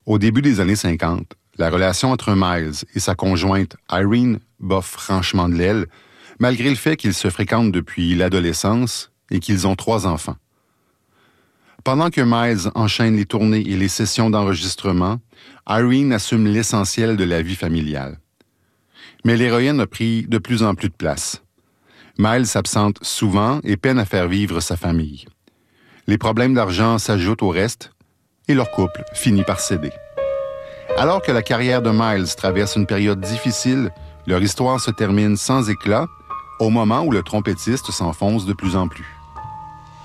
Au début des années 50, la relation entre Miles et sa conjointe Irene bof franchement de l'aile, malgré le fait qu'ils se fréquentent depuis l'adolescence et qu'ils ont 3 enfants. Pendant que Miles enchaîne les tournées et les sessions d'enregistrement, Irene assume l'essentiel de la vie familiale. Mais l'héroïne a pris de plus en plus de place. Miles s'absente souvent et peine à faire vivre sa famille. Les problèmes d'argent s'ajoutent au reste et leur couple finit par céder. Alors que la carrière de Miles traverse une période difficile, leur histoire se termine sans éclat au moment où le trompettiste s'enfonce de plus en plus.